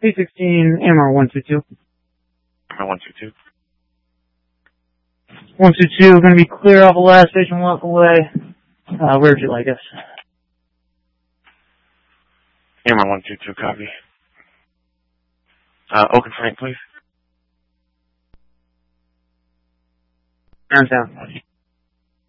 C16, AMR 122. AMR 122. 122, going to be clear off the last station, walk away. Where would you like us? AMR 122, copy. Oaken Frank, please. Downtown.